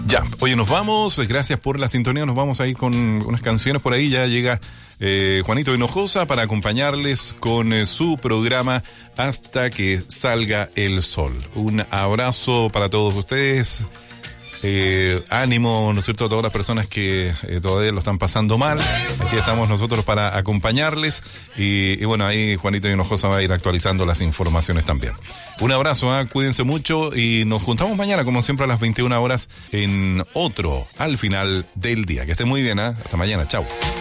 Ya, oye, nos vamos, gracias por la sintonía, nos vamos a ir con unas canciones por ahí, ya llega Juanito Hinojosa para acompañarles con su programa Hasta que salga el sol. Un abrazo para todos ustedes, ánimo, ¿no es cierto?, a todas las personas que todavía lo están pasando mal. Aquí estamos nosotros para acompañarles y bueno, ahí Juanito Hinojosa va a ir actualizando las informaciones también. Un abrazo, cuídense mucho y nos juntamos mañana como siempre a las 21 horas en otro Al Final del Día. Que estén muy bien, hasta mañana, chao.